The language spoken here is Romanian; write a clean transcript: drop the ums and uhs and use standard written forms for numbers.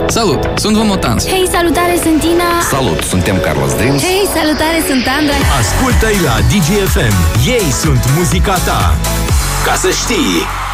Salut, sunt Vomotanz. Hei, salutare, sunt Tina. Salut, suntem Carlos Dreams. Hei, salutare, sunt Andra. Ascultă-i la DGFM. Ei sunt muzica ta. Ca să știi.